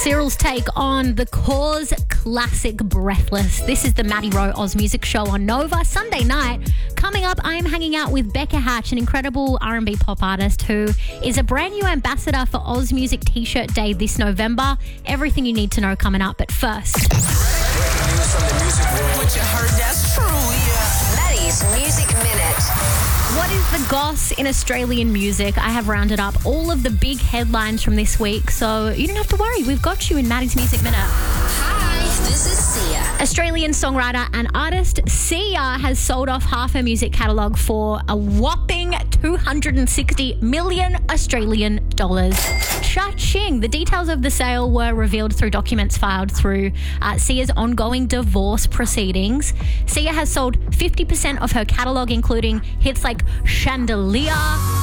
Cyril's take on the Cause classic Breathless. This is the Maddie Rowe Oz Music Show on Nova Sunday night. Coming up, I am hanging out with Becca Hatch, an incredible R&B pop artist who is a brand new ambassador for Oz Music T-shirt Day this November. Everything you need to know coming up, but first. News from the music world. What you heard, that's true, yeah. Maddie's Music Minute. What is the goss in Australian music? I have rounded up all of the big headlines from this week, so you don't have to worry. We've got you in Maddie's Music Minute. Hi, this is Sia. Australian songwriter and artist Sia has sold off half her music catalogue for a whopping 260 million Australian dollars. Cha-ching! The details of the sale were revealed through documents filed through Sia's ongoing divorce proceedings. Sia has sold 50% of her catalogue, including hits like Chandelier,